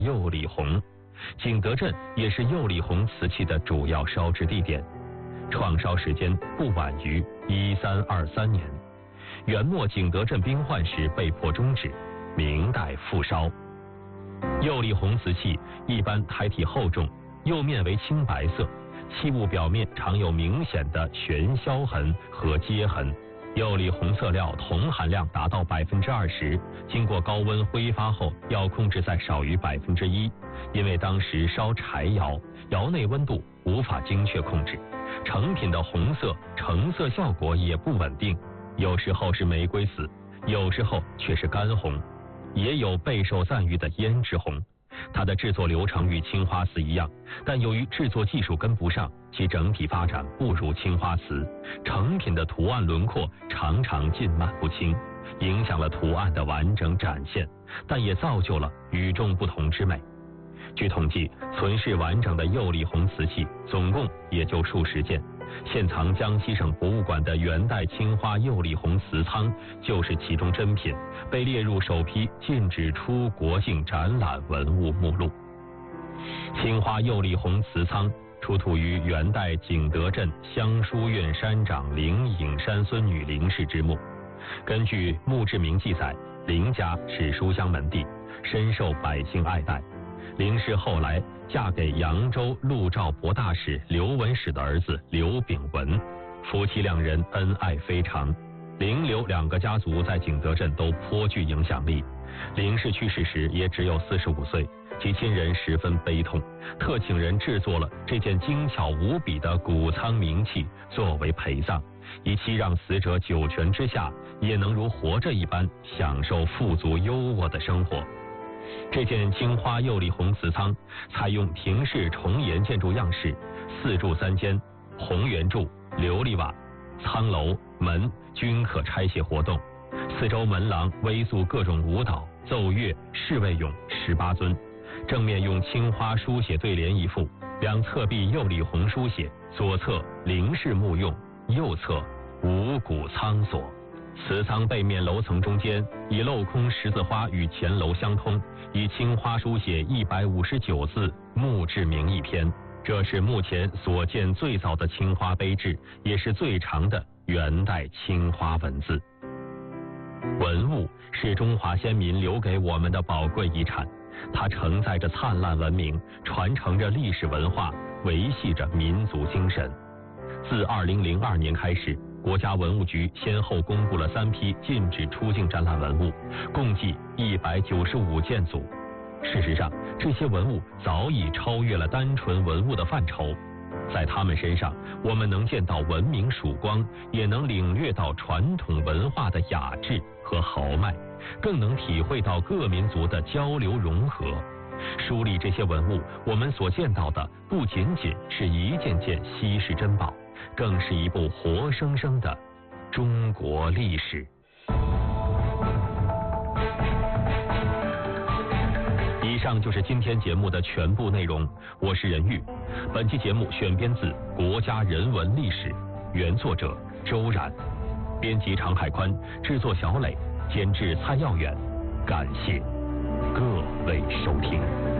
釉里红。景德镇也是釉里红瓷器的主要烧制地点，创烧时间不晚于1323年。元末景德镇兵患时被迫终止，明代复烧。釉里红瓷器一般胎体厚重，釉面为青白色，器物表面常有明显的旋削痕和接痕。釉里红色料铜含量达到20%，经过高温挥发后要控制在少于1%，因为当时烧柴窑，窑内温度无法精确控制，成品的红色成色效果也不稳定，有时候是玫瑰紫，有时候却是干红，也有备受赞誉的胭脂红。它的制作流程与青花瓷一样，但由于制作技术跟不上，其整体发展不如青花瓷，成品的图案轮廓常常近慢不清，影响了图案的完整展现，但也造就了与众不同之美。据统计，存世完整的釉里红瓷器总共也就数十件，现藏江西省博物馆的元代青花釉里红瓷仓就是其中珍品，被列入首批禁止出国境展览文物目录。青花釉里红瓷仓出土于元代景德镇香书院山长灵隐山孙女林氏之墓。根据墓志铭记载，林家是书香门第，深受百姓爱戴。林氏后来嫁给扬州陆兆博大使刘文史的儿子刘秉文，夫妻两人恩爱非常。林刘两个家族在景德镇都颇具影响力。林氏去世时也只有45岁，其亲人十分悲痛，特请人制作了这件精巧无比的谷仓冥器作为陪葬，以期让死者九泉之下也能如活着一般享受富足优渥的生活。这件青花釉里红瓷仓采用亭式重檐建筑样式，4柱3间，红圆柱、琉璃瓦，仓楼门均可拆卸活动，四周门廊微塑各种舞蹈、奏乐、侍卫俑18尊，正面用青花书写对联一副，两侧壁釉里红书写，左侧林氏墓用，右侧五谷仓所。瓷仓背面楼层中间以镂空十字花与前楼相通，以青花书写159字墓志铭一篇，这是目前所见最早的青花碑志，也是最长的元代青花文字。文物是中华先民留给我们的宝贵遗产，它承载着灿烂文明，传承着历史文化，维系着民族精神。自2002年开始，国家文物局先后公布了3批禁止出境展览文物，共计195件组。事实上，这些文物早已超越了单纯文物的范畴，在他们身上，我们能见到文明曙光，也能领略到传统文化的雅致和豪迈，更能体会到各民族的交流融合。梳理这些文物，我们所见到的不仅仅是一件件稀世珍宝，更是一部活生生的中国历史。以上就是今天节目的全部内容，我是任玉。本期节目选编自《国家人文历史》，原作者周然，编辑常海宽，制作小磊，监制蔡耀远。感谢各位收听。